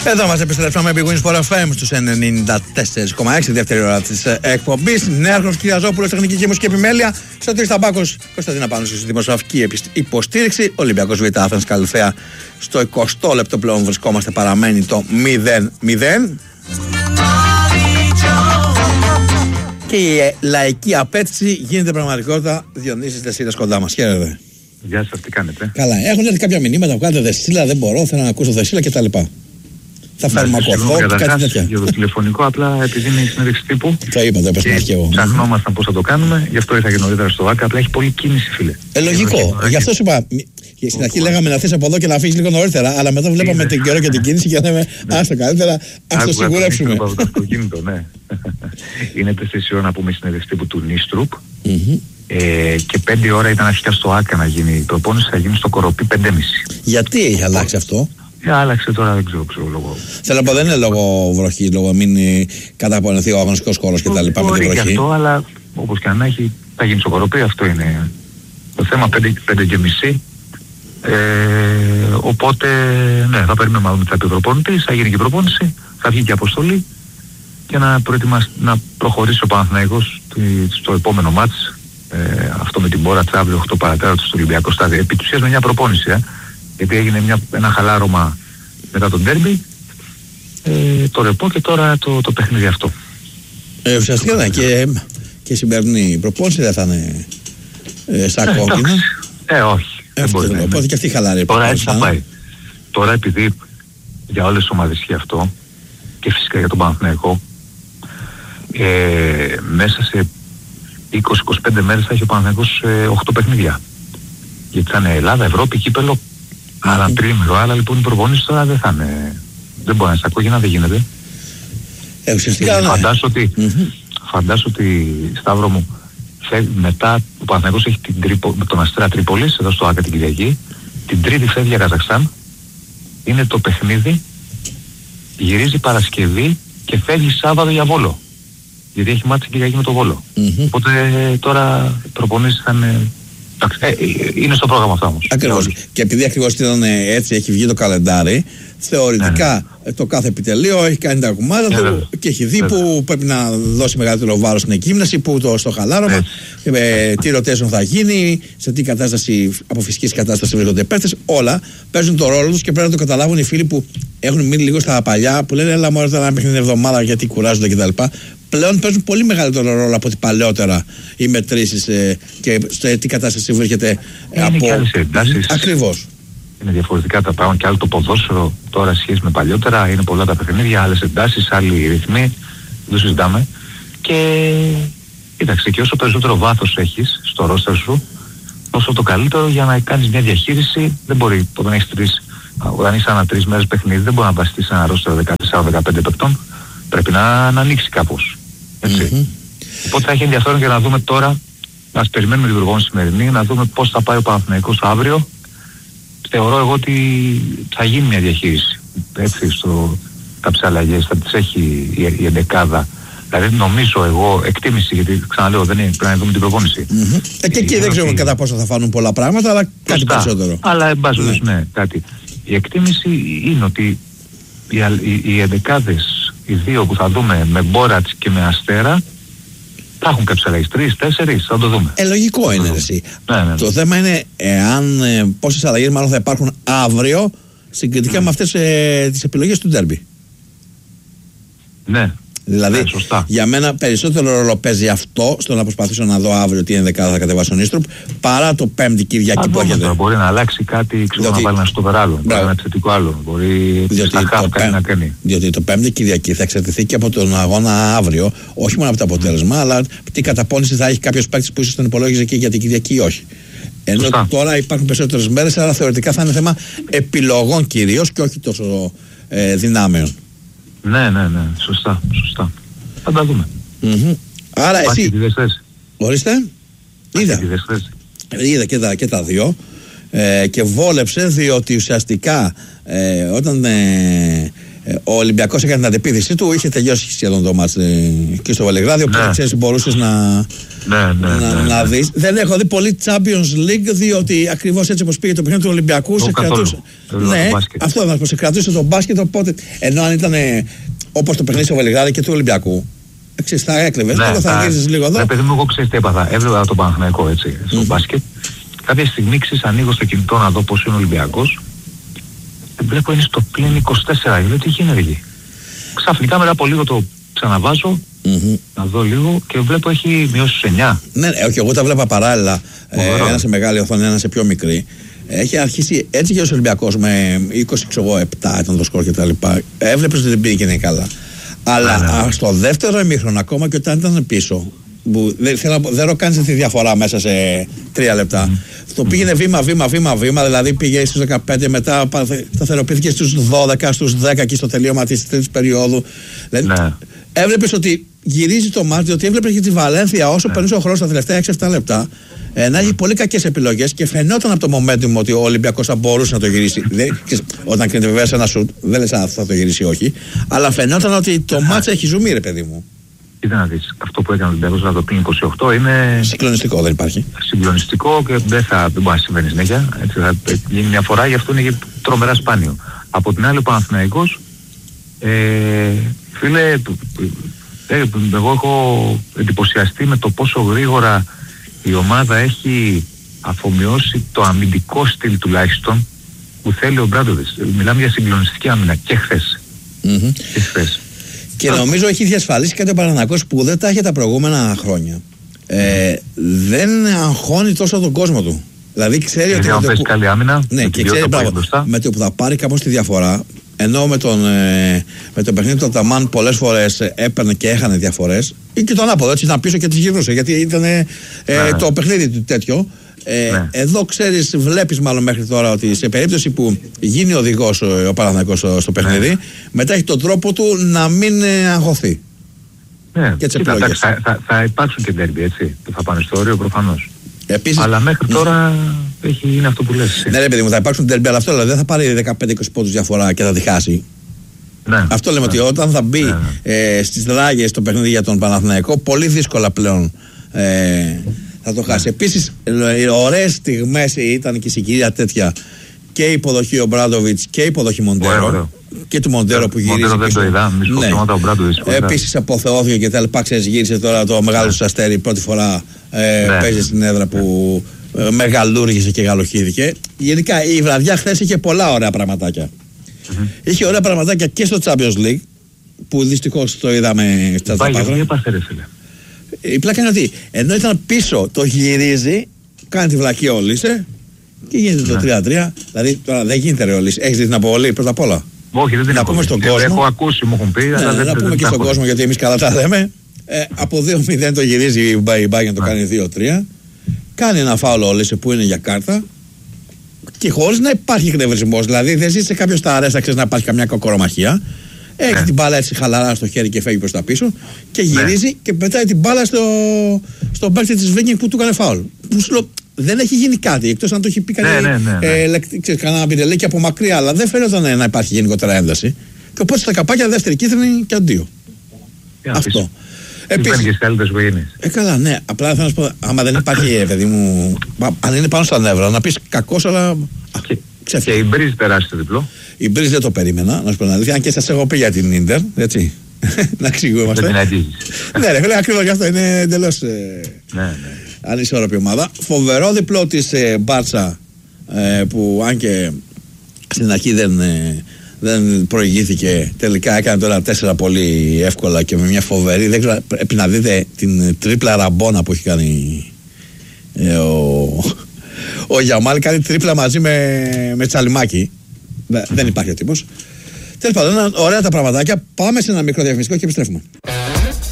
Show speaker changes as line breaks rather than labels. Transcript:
Εδώ μας επιστρέψαμε με Big Wins for FM στους 94,6, δεύτερη ώρα της εκπομπής. Νέαρχος Κυριαζόπουλος, τεχνική και μουσική επιμέλεια. Σωτήρης Ταμπάκος, Κωνσταντίνα Πάνος, δημοσιογραφική υποστήριξη. Ολυμπιακός Β' Άθενας Καλυθέα στο 20 λεπτό πλέον βρισκόμαστε, παραμένει το 0-0. Και η λαϊκή απέτηση γίνεται πραγματικότητα. Διονύσης Δεσίλας κοντά μας. Χαίρετε.
Γεια σας, τι κάνετε?
Καλά, έχουν έρθει κάποια μηνύματα που κάνετε Δεσίλα, δεν μπορώ, θέλω να ακούσω Δεσίλα κτλ. Θα φαρμακοθώ και κάτι τέτοια.
Για το τηλεφωνικό, απλά επειδή είναι η συνέντευξη τύπου.
Το είπατε, πες και εγώ.
Ψαχνόμασταν πώς θα το κάνουμε, γι' αυτό ήρθα και νωρίτερα στο ΆΚΑ. Απλά έχει πολλή κίνηση, φίλε.
Λογικό. Γι' αυτό σου είπα. Στην αρχή λέγαμε να αφήσει από εδώ και να αφήσει λίγο νωρίτερα, αλλά μετά βλέπαμε την καιρό και την κίνηση και λέμε άστο καλύτερα, ας το σιγουρέψουμε.
Το αυτοκίνητο, ναι. Είναι 4 ώρα να πούμε η συνέντευξη τύπου του Νίστρουπ. Και 5 ώρα ήταν αρχικά στο ΆΚΑ να γίνει η προπόνηση, θα γίνει στο Κοροπή 5.30.
Γιατί έχει αλλάξει αυτό?
Άλλαξε τώρα, δεν ξέρω λόγο.
Θέλω να πω, δεν είναι λόγω βροχή, λόγω μην καταπονηθεί ο αγωνιστικός χώρος κτλ. Με τη βροχή.
Και αυτό, αλλά όπως και αν έχει, θα γίνει στο Κοροπή, αυτό είναι το θέμα, 5.30. Οπότε, ναι, θα περιμένουμε να δούμε τι θα πει ο προπονητής, θα γίνει και η προπόνηση, θα βγει και η αποστολή και να προχωρήσει ο Παναθηναϊκός στο επόμενο μάτς. Αυτό με την Μπόρα αύριο 8 παρατέταρτο στο Ολυμπιακό στάδιο. Επί της ουσίας με μια προπόνηση, γιατί έγινε ένα χαλάρωμα μετά τον ντέρμπι, το ρεπό και τώρα το παιχνίδι αυτό.
Ουσιαστικά ναι, και η σημερινή προπόνηση δεν θα είναι στα κόκκινα.
Όχι.
Οπότε και αυτή χαλάρη.
Τώρα έτσι θα πάει. Τώρα επειδή για όλες τις ομάδες ισχύει αυτό και φυσικά για τον Παναθηναϊκό, μέσα σε 20-25 μέρες θα έχει ο Παναθηναϊκός 8 παιχνίδια. Γιατί θα είναι Ελλάδα, Ευρώπη, κύπελλο, αλλά τρίμηνο. Άρα λοιπόν η προπόνηση τώρα δεν θα είναι. Δεν μπορεί να είναι στα κόκκινα, δεν γίνεται.
Ουσιαστικά
φαντάσου ότι, Σταύρο μου, μετά ο Παναθηναϊκός έχει με τον Αστέρα Τρίπολης εδώ στο ΆΚΑ την Κυριακή. Την Τρίτη φεύγει για Καζακστάν. Είναι το παιχνίδι. Γυρίζει Παρασκευή και φεύγει Σάββατο για Βόλο. Γιατί έχει μάτσει Κυριακή με το Βόλο. Οπότε τώρα οι προπονήσεις θα είναι. Είναι στο πρόγραμμα αυτό όμως.
Ακριβώς. Και επειδή ακριβώς ήταν έτσι, έχει βγει το καλεντάρι, θεωρητικά το κάθε επιτελείο έχει κάνει τα κουμάτα του και έχει δει που πρέπει να δώσει μεγαλύτερο βάρος στην εκγύμναση, που στο χαλάρωμα, τι rotation θα γίνει, σε τι κατάσταση, από φυσικής κατάσταση βρίσκονται οι παίκτες. Όλα παίζουν το ρόλο τους και πρέπει να το καταλάβουν οι φίλοι που έχουν μείνει λίγο στα παλιά, που λένε έλα μόλις ένα παιχνίδι εβδομάδα γιατί κουράζονται κτλ. Πλέον παίζουν πολύ μεγαλύτερο ρόλο από ότι παλαιότερα οι μετρήσεις και σε τι κατάσταση βρίσκεται από.
Και άλλες εντάσεις.
Ακριβώς.
Είναι διαφορετικά τα πράγματα και άλλο το ποδόσφαιρο τώρα σχέση με παλιότερα. Είναι πολλά τα παιχνίδια, άλλες εντάσεις, άλλοι ρυθμοί. Δεν το συζητάμε. Και κοίταξε, και όσο περισσότερο βάθος έχεις στο ρόστερ σου, όσο το καλύτερο για να κάνεις μια διαχείριση. Δεν μπορεί όταν έχεις ανά 3 μέρες παιχνίδι, δεν μπορεί να βασιστείς ένα ρόστερ 14-15 παικτών. Πρέπει να ανοίξει κάπως. Έτσι. Οπότε θα έχει ενδιαφέρον για να δούμε τώρα, να περιμένουμε την προπόνηση σημερινή, να δούμε πώς θα πάει ο Παναθηναϊκός αύριο. Θεωρώ εγώ ότι θα γίνει μια διαχείριση. Έτσι, κάποιες αλλαγές θα τις έχει η εντεκάδα. Δηλαδή νομίζω εγώ, εκτίμηση, γιατί ξαναλέω δεν είναι, πρέπει να δούμε την προπόνηση.
Και εκεί δεν ξέρω κατά πόσο θα φάνουν πολλά πράγματα, αλλά κάτι περισσότερο.
Αλλά εν πάση περιπτώσει, ναι, κάτι. Η εκτίμηση είναι ότι οι εντεκάδες, οι δύο που θα δούμε με Μπόρατς και με Αστέρα, θα έχουν κάποιες αλλαγές, 3-4, θα το δούμε.
Λογικό είναι εσύ.
Ναι.
Το θέμα είναι πόσες αλλαγές μάλλον θα υπάρχουν αύριο συγκριτικά με αυτές τις επιλογές του ντέρμπι.
Ναι.
Δηλαδή, για μένα περισσότερο ρόλο παίζει αυτό στο να προσπαθήσω να δω αύριο τι ενδεκάδα θα κατεβάσει ο Νίστρουπ παρά το Πέμπτη Κυριακή που έρχεται.
Μπορεί να αλλάξει κάτι, ξέρω, να βάλει ένα στο άλλο, μπορεί ένα επιθετικό άλλο, μπορεί κάτι να κάνει.
Διότι το Πέμπτη Κυριακή θα εξαρτηθεί και από τον αγώνα αύριο, όχι μόνο από το αποτέλεσμα, αλλά τι καταπώνηση θα έχει κάποιος παίκτης που ίσως τον υπολόγιζε και για την Κυριακή ή όχι. Ενώ τώρα υπάρχουν περισσότερες μέρες, άρα θεωρητικά θα είναι θέμα επιλογών κυρίως και όχι τόσο δυνάμεων.
Ναι, σωστά. Θα τα δούμε.
Άρα εσύ. Ορίστε. Είδα και τα δύο και βόλεψε, διότι ουσιαστικά όταν Ο Ολυμπιακός έκανε την αντεπίθεσή του, είχε τελειώσει σχεδόν το μάτς και στο Βελιγράδι, οπότε ξέρεις μπορούσες να δεις. Δεν έχω δει πολύ Champions League, διότι ακριβώς έτσι όπως πήγε το παιχνίδι του Ολυμπιακού σε κρατούσε. Ναι, αυτό να πω, σε κρατούσε το μπάσκετ, οπότε ενώ αν ήταν όπως το παιχνίδι στο Βελιγράδι και του Ολυμπιακού, ξέρεις, θα έκλεβες, θα γύριζες λίγο εδώ.
Παιδί μου, εγώ ξέρεις τι έπαθα, έβλεπα το Παναθηναϊκό έτσι, στο μπάσκετ. Κάποια στιγμή ανοίγω στο κινητό να δω πώς είναι ο Ολυμπιακός. Βλέπω είναι στο πλήν 24. Λέω τι γίνεται εκεί. Ξαφνικά μετά από λίγο το ξαναβάζω να δω λίγο και βλέπω έχει μειώσει στους 9.
Ναι, όχι, εγώ τα βλέπα παράλληλα. Ένα σε μεγάλη οθόνη, ένα σε πιο μικρή. Έχει αρχίσει έτσι και ο Ολυμπιακός με 20-7 ήταν το σκορ και τα λοιπά. Έβλεπες ότι δεν πήγαινε καλά. Αλλά στο δεύτερο ημίχρονο, ακόμα και όταν ήταν πίσω, που δεν ροκάνισε τη διαφορά μέσα σε 3 λεπτά. Το πήγαινε βήμα, δηλαδή πήγε στους 15, μετά σταθεροποιήθηκε στους 12, στους 10 και στο τελείωμα της τρίτης περίοδου. Δηλαδή, έβλεπες ότι γυρίζει το μάτι, ότι έβλεπες και τη Βαλένθια όσο περνούσε ο χρόνος τα τελευταία 6-7 λεπτά να έχει πολύ κακές επιλογές και φαινόταν από το momentum ότι ο Ολυμπιακός θα μπορούσε να το γυρίσει. Όταν κρίνεται βέβαια σε ένα σουτ, δεν λες αν θα το γυρίσει όχι, αλλά φαινόταν ότι το μάτς έχει ζουμί, ρε παιδί μου.
Κοίτα να δεις, αυτό που έκανε ο Ολυμπιακός να το πει 28 είναι...
Συγκλονιστικό, δεν υπάρχει.
Συγκλονιστικό και δεν μπορεί να συμβαίνει συνέχεια. Έτσι, θα γίνει μια φορά, γι' αυτό είναι τρομερά σπάνιο. Από την άλλη ο Παναθηναϊκός, φίλε, εγώ έχω εντυπωσιαστεί με το πόσο γρήγορα η ομάδα έχει αφομοιώσει το αμυντικό στυλ τουλάχιστον που θέλει ο Μπράντοβιτς. Μιλάμε για συγκλονιστική άμυνα και χθες. Και χθες.
Και νομίζω έχει διασφαλίσει κάτι ο Παναθηναϊκός που δεν τα είχε τα προηγούμενα χρόνια. Δεν αγχώνει τόσο τον κόσμο του. Δηλαδή ξέρει ότι.
Αν παίζει καλή άμυνα,
ναι, και ξέρει με το που θα πάρει κάπως τη διαφορά. Ενώ με το παιχνίδι του Αταμάν πολλές φορές έπαιρνε και έχανε διαφορές. Ή και το ανάποδο, έτσι να πίσω και τις γυρνούσε. Γιατί ήταν το παιχνίδι του τέτοιο. Εδώ ξέρεις, βλέπεις μάλλον μέχρι τώρα ότι σε περίπτωση που γίνει οδηγός ο Παναθηναϊκός στο παιχνίδι, μετά έχει τον τρόπο του να μην αγχωθεί.
Και τις επιλογές. Θα υπάρξουν και ντέρμπι, έτσι, που θα πάνε στο όριο προφανώς.
Επίσης,
αλλά μέχρι τώρα είναι αυτό που λες.
Ναι, ρε παιδί μου, θα υπάρξουν ντέρμπι, αλλά αυτό δηλαδή δεν θα πάρει 15-20 πόντους διαφορά και θα τη χάσει. Αυτό λέμε ότι όταν θα μπει στις ράγες το παιχνίδι για τον Παναθηναϊκό, πολύ δύσκολα πλέον θα το χάσει. Επίσης, ωραίες στιγμές ήταν και η συγκυρία τέτοια και η υποδοχή ο Μπράντοβιτς και η υποδοχή Μοντέρο. Και του Μοντέρο που γύρισε.
Δεν το είδα,
επίσης αποθεώθηκε και τα λοιπά. Ξέρεις, γύρισε τώρα το μεγάλο του αστέρι. Πρώτη φορά παίζει στην έδρα που μεγαλούργησε και γαλοχήθηκε. Γενικά η βραδιά χθες είχε πολλά ωραία πραγματάκια. Είχε ωραία πραγματάκια και στο Champions League που δυστυχώς το είδαμε στα Πάτρα. Η πλάκα είναι ότι ενώ ήταν πίσω, το γυρίζει, κάνει τη βλακία ο Λίσε και γίνεται το 3-3. Δηλαδή τώρα δεν γίνεται ρε ο Λίσε. Έχεις δει την αποβολή πρώτα απ' όλα?
Όχι, δεν την
έχω στον κόσμο.
Έχω ακούσει, μου έχουν πει.
Να πούμε και στον κόσμο, γιατί εμείς καλά τα λέμε. Από 2-0 το γυρίζει η Bayern, το κάνει 2-3. Κάνει ένα φάουλο ο Λίσε που είναι για κάρτα. Και χωρίς να υπάρχει εκνευρισμός. Δηλαδή δεν ζήτησε κάποιος τα αρέστα, ξέρεις, να υπάρχει καμιά κοκορομαχία. Έχει την μπάλα έτσι χαλαρά στο χέρι και φεύγει προς τα πίσω και γυρίζει και πετάει την μπάλα στον παίκτη της Viking που του έκανε φάουλ. Που σου λέω, δεν έχει γίνει κάτι εκτός αν το έχει πει κανένα πιτελέκι από μακριά, αλλά δεν φαίνεται να υπάρχει γενικότερα ένταση. Και οπότε στα καπάκια δεύτερη κίτρινη και αντίο. Αυτό.
Επίσης.
Καλά, ναι. Απλά θέλω να σου πω, άμα δεν υπάρχει, παιδί μου, αν είναι πάνω στα νεύρα, να πεις κακός, αλλά.
Και η Μπρίζ περάσει το διπλό.
Η Μπρίζ δεν το περίμενα, να σου πω την αλήθεια, αν και σας έχω πει για την Ίντερ, έτσι. Να εξηγούμαστε. Ναι, ρε φίλε, ακριβώς γι' αυτό είναι εντελώς ανισόρροπη ομάδα. Φοβερό διπλό της Μπάρτσα, που αν και στην αρχή δεν προηγήθηκε, τελικά έκανε τώρα 4 πολύ εύκολα και με μια φοβερή. Δεν ξέρω, πρέπει να δείτε την τρίπλα ραμπόνα που έχει κάνει ο Γιαμάλ. Κάνει τρίπλα μαζί με Τσαλιμάκη. Δεν υπάρχει ο τύπος. Τέλος πάντων, ωραία τα πραγματάκια. Πάμε σε ένα μικρό διαφημιστικό και επιστρέφουμε.